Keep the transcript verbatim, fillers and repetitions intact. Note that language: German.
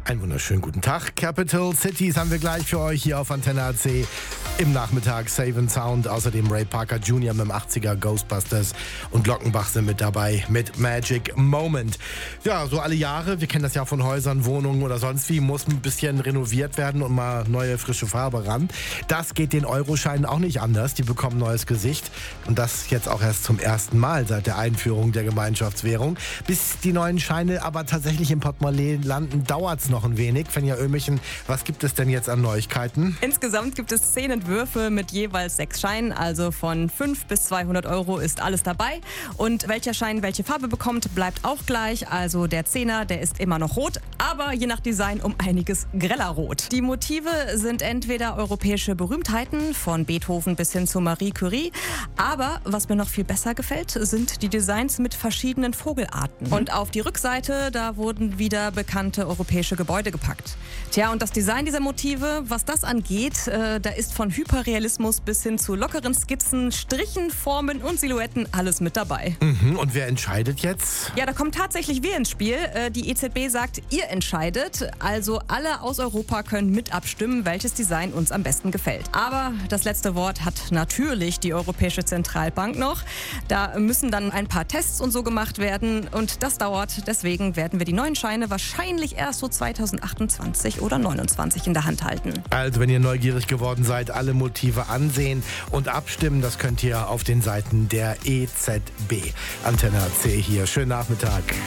Einen wunderschönen guten Tag. Capital Cities haben wir gleich für euch hier auf Antenne A C. Im Nachmittag Save and Sound. Außerdem Ray Parker Junior mit dem achtziger Ghostbusters und Glockenbach sind mit dabei mit Magic Moment. Ja, so alle Jahre, wir kennen das ja von Häusern, Wohnungen oder sonst wie, muss ein bisschen renoviert werden und mal neue frische Farbe ran. Das geht den Euroscheinen auch nicht anders. Die bekommen neues Gesicht und das jetzt auch erst zum ersten Mal seit der Einführung der Gemeinschaftswährung. Bis die neuen Scheine aber tatsächlich im Portemonnaie landen, dauert es noch ein wenig. Fenja Oehlmischen, was gibt es denn jetzt an Neuigkeiten? Insgesamt gibt es zehn Entwürfe mit jeweils sechs Scheinen, also von fünf bis zweihundert Euro ist alles dabei. Und welcher Schein welche Farbe bekommt, bleibt auch gleich. Also der Zehner, der ist immer noch rot, aber je nach Design um einiges greller rot. Die Motive sind entweder europäische Berühmtheiten, von Beethoven bis hin zu Marie Curie. Aber was mir noch viel besser gefällt, sind die Designs mit verschiedenen Vogelarten. Mhm. Und auf die Rückseite, da wurden wieder bekannte europäische Gebäude gepackt. Tja, und das Design dieser Motive, was das angeht, äh, da ist von Hyperrealismus bis hin zu lockeren Skizzen, Strichen, Formen und Silhouetten alles mit dabei. Mhm. Und wer entscheidet jetzt? Ja, da kommt tatsächlich wir ins Spiel. Äh, die E Z B sagt, ihr entscheidet. Also alle aus Europa können mit abstimmen, welches Design uns am besten gefällt. Aber das letzte Wort hat natürlich die Europäische Zentralbank noch. Da müssen dann ein paar Tests und so gemacht werden und das dauert. Deswegen werden wir die neuen Scheine wahrscheinlich erst so zweitausendachtundzwanzig oder neunundzwanzig in der Hand halten. Also wenn ihr neugierig geworden seid, alle Motive ansehen und abstimmen, das könnt ihr auf den Seiten der E Z B. Antenne A C hier. Schönen Nachmittag.